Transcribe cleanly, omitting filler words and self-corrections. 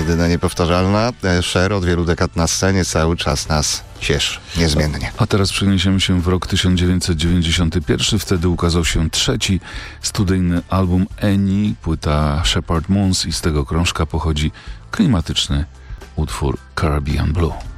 jedyna, niepowtarzalna. Cher od wielu dekad na scenie cały czas nas cieszy, niezmiennie. A teraz przeniesiemy się w rok 1991. Wtedy ukazał się trzeci studyjny album Annie, płyta Shepherd Moons i z tego krążka pochodzi klimatyczny utwór Caribbean Blue.